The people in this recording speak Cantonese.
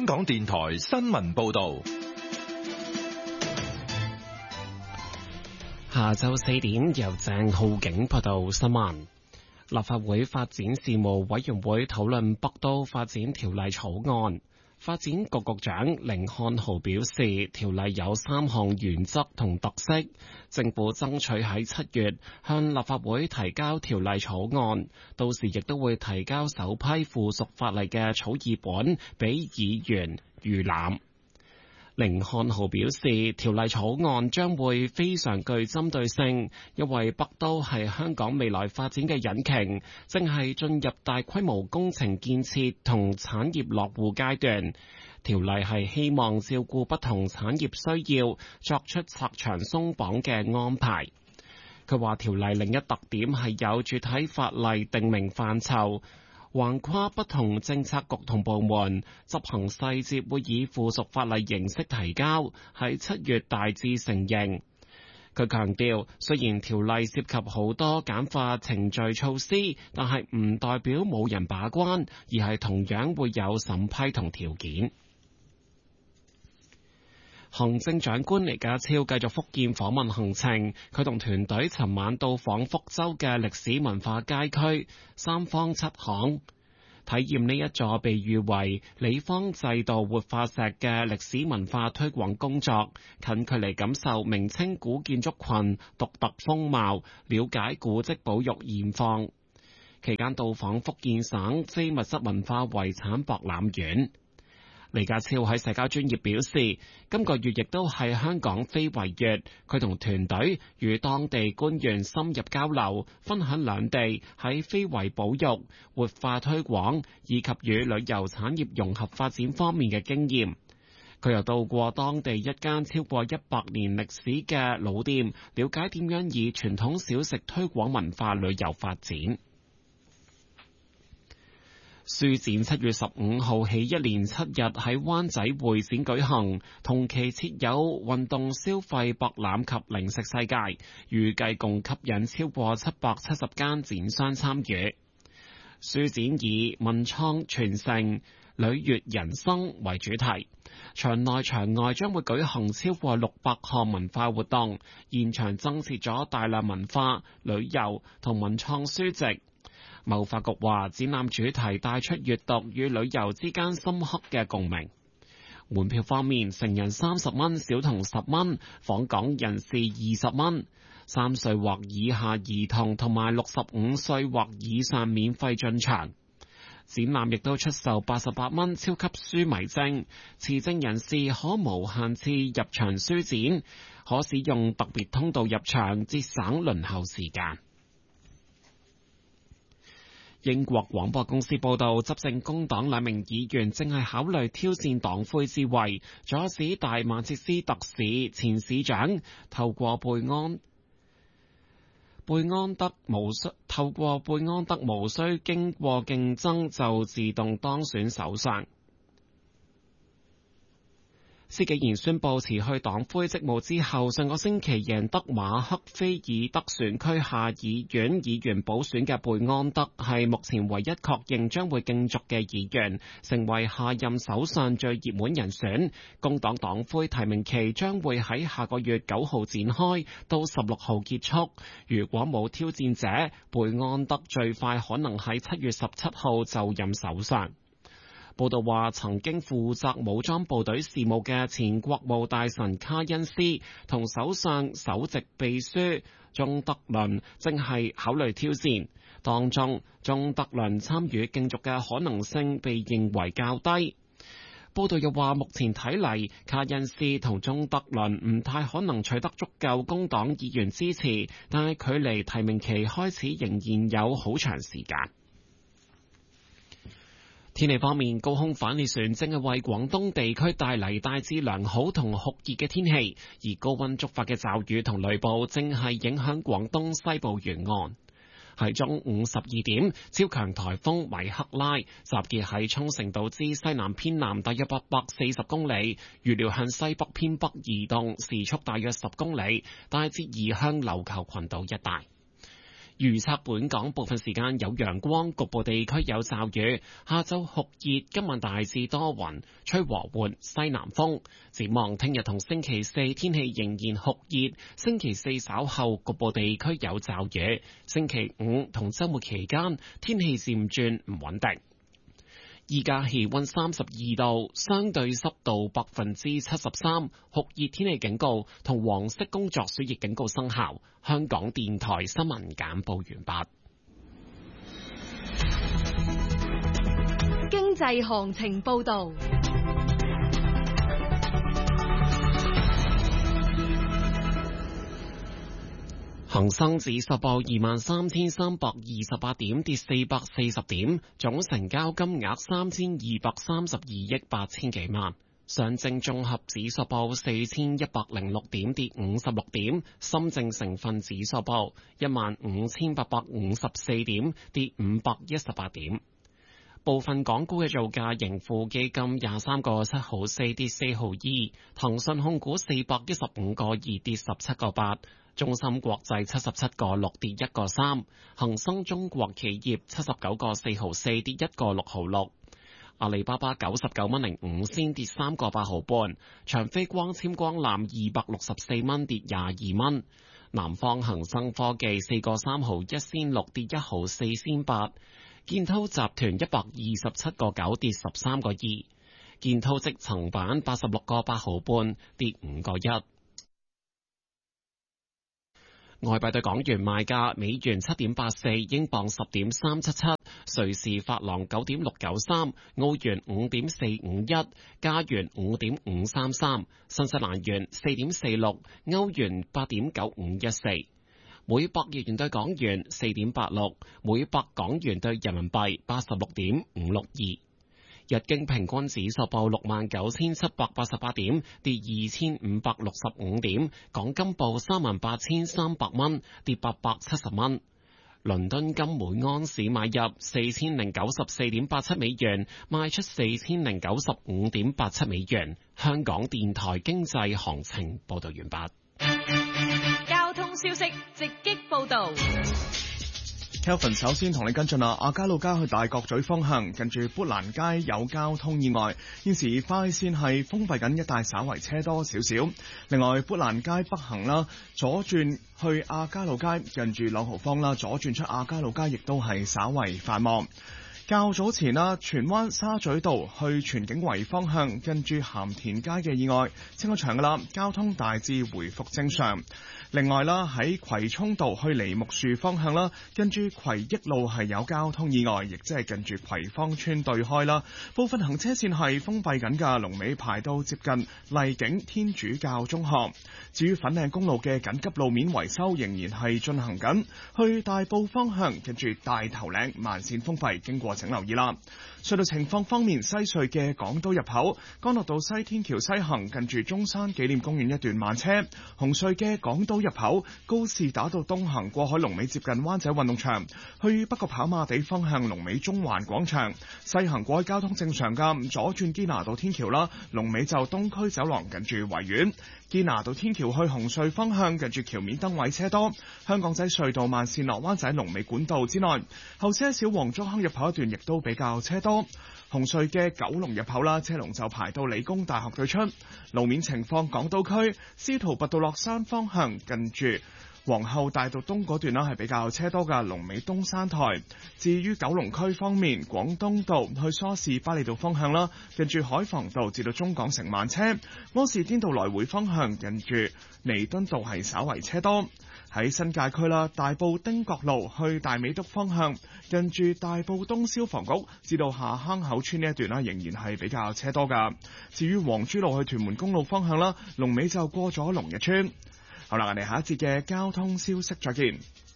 港電台新聞報道。 下晝4點，由鄭浩景報道新聞。立法會發展事務委員會討論北都發展條例草案。發展局局長甯漢豪表示，條例有3項原則同特色，政府爭取喺7月向立法會提交條例草案，到時亦都會提交首批附屬法例嘅草擬本俾議員預覽。甯漢豪表示，條例草案將會非常具針對性，因為北都係香港未來發展嘅引擎，正係進入大規模工程建設同產業落戶階段。條例係希望照顧不同產業需要，作出拆牆鬆綁嘅安排。佢話條例另一特點係有主體法例定明範疇，橫跨不同政策局同部門，執行細節會以附屬法例形式提交，喺7月大致成形。佢強調，雖然條例涉及好多簡化程序措施，但係唔代表冇人把關，而係同樣會有審批同條件。行政長官李家超繼續福建訪問行程，佢同團隊尋晚到訪福州嘅歷史文化街區三坊七巷，體驗呢一座被譽為李方制度活化石嘅歷史文化推廣工作，近距離感受明清古建築群獨特風貌，了解古蹟保育現況。期間到訪福建省非物質文化遺產博覽館。李家超喺社交專頁表示，今個月亦都係香港非遺月，佢同團隊與當地官員深入交流，分享兩地喺非遺保育、活化推廣以及與旅遊產業融合發展方面嘅經驗。佢又到過當地一間超過100年歷史嘅老店，了解點樣以傳統小食推廣文化旅遊發展。書展7月15號起一連7日喺灣仔會展舉行，同期設有運動消費博覽及零食世界，預計共吸引超過770間展商參與。書展以文創傳承、履越人生為主題，場內場外將會舉行超過600項文化活動，現場增設咗大量文化、旅遊同文創書籍。貿發局話，展覽主題帶出閱讀與旅遊之間深刻嘅共鳴。門票方面，成人30蚊，小童10蚊，訪港人士20蚊，3歲或以下兒童同埋65歲或以上免費進場。展覽亦都出售88蚊超級書迷證，持證人士可無限次入場書展，可使用特別通道入場，節省輪候時間。英國廣播公司報道，執政工黨2名議員正係考慮挑戰黨魁之位，阻止大曼徹斯特市前市長透過貝安德無需經過競爭就自動當選首相。施紀賢宣布辭去黨魁職務之後，上個星期贏得馬克菲爾德選區下議院議員補選嘅貝安德係目前唯一確認將會競逐嘅議員，成為下任首相最熱門人選。工黨黨魁提名期將會喺下個月9號展開，到16號結束。如果冇挑戰者，貝安德最快可能喺7月17號就任首相。報道話，曾經負責武裝部隊事務嘅前國務大臣卡恩斯同首相首席秘書鍾德倫正係考慮挑戰，當中鍾德倫參與競逐嘅可能性被認為較低。報道又話，目前睇嚟，卡恩斯同鍾德倫唔太可能取得足夠工黨議員支持，但係距離提名期開始仍然有好長時間。天氣方面，高空反烈旋正係為廣東地區帶嚟大致良好同酷熱嘅天氣，而高溫觸發嘅驟雨同雷暴正係影響廣東西部沿岸。喺中午12點，超強颱風米克拉集結喺沖繩島之西南偏南大約840公里，預料向西北偏北移動，時速大約10公里，大致移向琉球群島一帶。 預測本港部分時間有陽光，局部地區有驟雨。下晝酷熱，今晚大致多雲，吹和緩西南風。展望聽日同星期四天氣仍然酷熱，星期四稍後局部地區有驟雨。星期五同週末期間天氣漸轉唔穩定。依家氣溫32度，相對濕度73%，酷熱天氣警告同黃色工作暑熱警告生效。香港電台新聞簡報完畢。 經濟行情報道。 恒生指數報23,328點，跌440點，總成交金額3232億8千幾萬。上證綜合指數報4106點，跌56點。深證成分指數報15,854點，跌518點。部分港股嘅造價，盈富基金23個7毫4跌4毫2，騰訊控股415個2跌17個8，中芯國際77個6跌1個3，恒生中國企業79個4毫4跌1個6毫6，阿里巴巴99蚊05仙跌3個8毫半，長飛光纖光纜264蚊跌22蚊，南方恒生科技4個3毫1仙6跌1毫4仙8。建滔集團127個9跌13個2，建滔積層板86個8毫半跌5個1。外幣對港元賣價：美元7.84，英鎊10.377，瑞士法郎9.693，澳元5.451，加元5.533，新西蘭元4.46，歐元8.9514。每百日元對港元4.86，每百港元對人民幣86.562。日經平均指數報69,788點，跌2,565點。港金報38,300蚊，跌870蚊。倫敦金每盎司買入4,094.87美元，賣出4,095.87美元。香港電台經濟行情報道完畢。 交通消息直擊報道。 Kelvin 首先同你跟進啦，亞皆老街去大角咀方向，近住砵蘭街有交通意外，現時快線係封閉緊，一帶稍為車多少少。另外，砵蘭街北行啦，左轉去亞皆老街，近住朗豪坊啦，左轉出亞皆老街亦都係稍為繁忙。較早前啦，荃灣沙咀道去荃景圍方向，近住鹹田街嘅意外清咗場噶啦，交通大致回復正常。另外啦，喺葵涌道去梨木樹方向啦，跟住葵益路係有交通意外，亦即係近住葵芳村對開啦，部分行車線係封閉緊㗎，龍尾排到接近荔景天主教中學。至於粉嶺公路嘅緊急路面維修仍然係進行緊，去大埔方向跟住大頭嶺慢線封閉，經過請留意啦。隧道情況方面，西隧嘅港島入口干諾道西天橋西行近住中山紀念公園一段慢車，紅隧嘅港島入口高士打道東行過海龍尾接近灣仔運動場，去北角跑馬地方向龍尾中環廣場，西行過海交通正常㗎，左轉堅拿道天橋啦，龍尾就東區走廊近住維園。堅拿道天橋去紅隧方向近住橋面燈位車多，香港仔隧道慢線落灣仔龍尾管道之內，後車小黃竹坑入口一段亦都比較車多。紅隧嘅九龍入口啦，車龍就排到理工大學對出。路面情況，港島區司徒拔道落山方向近住皇后大道東嗰段啦係比較車多㗎，龍尾東山台。至於九龍區方面，廣東道去梳士巴利道方向啦，近住海防道至到中港城慢車；柯士甸道來回方向近住彌敦道係稍為車多。喺新界區啦，大埔汀角路去大美督方向，近住大埔東消防局至到下坑口村呢一段啦，仍然係比較車多㗎。至於黃珠路去屯門公路方向啦，龍尾就過咗龍日村。好啦，我哋下一節嘅交通消息再見。